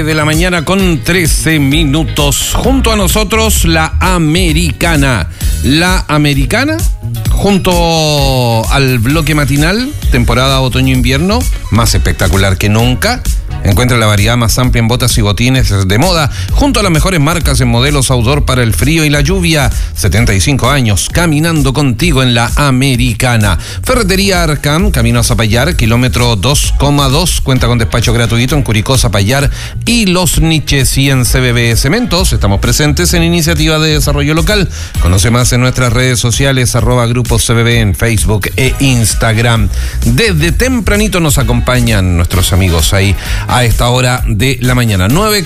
9 de la mañana con 13 minutos. Junto a nosotros la Americana. La Americana, junto al bloque matinal, temporada otoño-invierno, más espectacular que nunca. Encuentra la variedad más amplia en botas y botines de moda, junto a las mejores marcas en modelos outdoor para el frío y la lluvia. 75 años caminando contigo en la Americana. Ferretería Arcam, camino a Zapallar, kilómetro 2,2. Cuenta con despacho gratuito en Curicó, Zapallar y Los Niches. Y en CBB Cementos estamos presentes en iniciativa de desarrollo local. Conoce más en nuestras redes sociales, @Grupo CBB en Facebook e Instagram. Desde tempranito nos acompañan nuestros amigos ahí a esta hora de la mañana.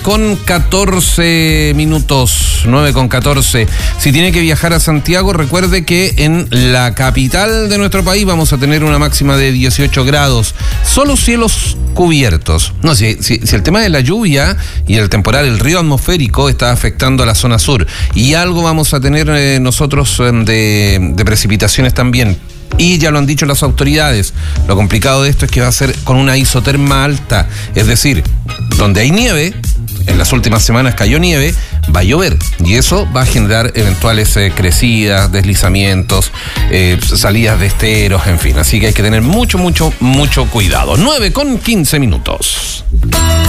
9:14 minutos. 9:14. Si tiene que viajar a Santiago, recuerde que en la capital de nuestro país vamos a tener una máxima de 18 grados. Solo cielos cubiertos. No, si el tema de la lluvia y el temporal, el río atmosférico está afectando a la zona sur. Y algo vamos a tener nosotros de precipitaciones también. Y ya lo han dicho las autoridades, lo complicado de esto es que va a ser con una isoterma alta, es decir, donde hay nieve, en las últimas semanas cayó nieve, va a llover y eso va a generar eventuales crecidas, deslizamientos, salidas de esteros, en fin, así que hay que tener mucho cuidado. 9:15 minutos.